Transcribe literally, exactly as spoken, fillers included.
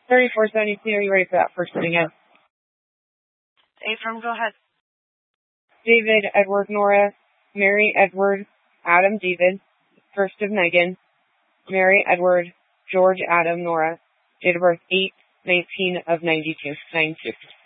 thirty-four seventy-two, are you ready for that first one again? Abram, go ahead. David, Edward, Nora, Mary, Edward, Adam, David, first of Megan, Mary, Edward, George, Adam, Nora, date of birth eight nineteen of ninety-two, ninety-two.